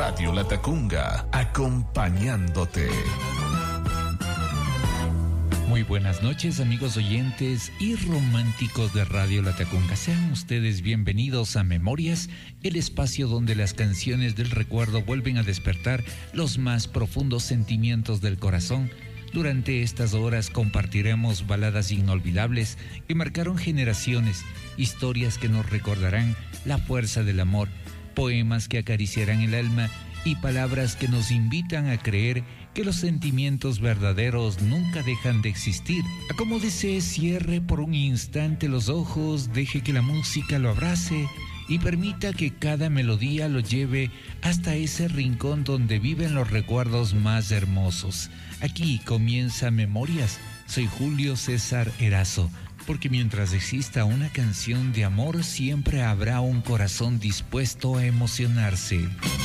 Radio Latacunga, acompañándote. Muy buenas noches, amigos oyentes y románticos de Radio Latacunga. Sean ustedes bienvenidos a Memorias, el espacio donde las canciones del recuerdo vuelven a despertar los más profundos sentimientos del corazón. Durante estas horas compartiremos baladas inolvidables que marcaron generaciones, historias que nos recordarán la fuerza del amor, poemas que acariciarán el alma y palabras que nos invitan a creer que los sentimientos verdaderos nunca dejan de existir. Acomódese, cierre por un instante los ojos, deje que la música lo abrace y permita que cada melodía lo lleve hasta ese rincón donde viven los recuerdos más hermosos. Aquí comienza Memorias. Soy Julio César Erazo, porque mientras exista una canción de amor, siempre habrá un corazón dispuesto a emocionarse.